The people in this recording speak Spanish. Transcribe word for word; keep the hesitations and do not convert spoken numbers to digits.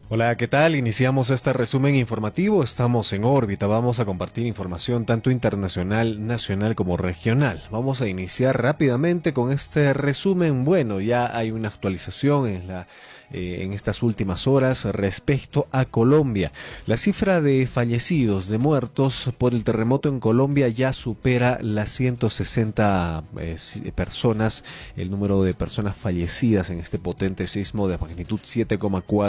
Hola, ¿qué tal? Iniciamos este resumen informativo. Estamos en órbita. Vamos a compartir información tanto internacional, nacional como regional. Vamos a iniciar rápidamente con este resumen. Bueno, ya hay una actualización en la eh, en estas últimas horas respecto a Colombia. La cifra de fallecidos, de muertos por el terremoto en Colombia ya supera las ciento sesenta eh, personas. El número de personas fallecidas en este potente sismo de magnitud siete coma cuatro